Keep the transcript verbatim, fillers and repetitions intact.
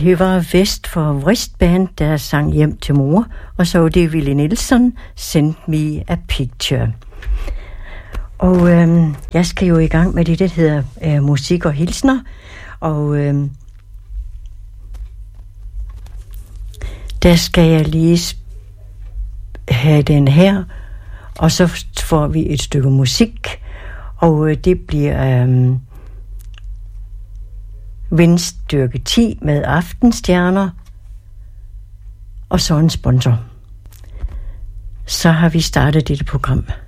det var Vest for Wristband, der sang Hjem til mor, og så var det Willie Nelson, Send Me a Picture. Og øhm, jeg skal jo i gang med det, der hedder øh, musik og hilsner, og øhm, der skal jeg lige have den her, og så får vi et stykke musik, og øh, det bliver øhm, Vindstyrke ti med Aftenstjerner, og så en sponsor. Så har vi startet dette program.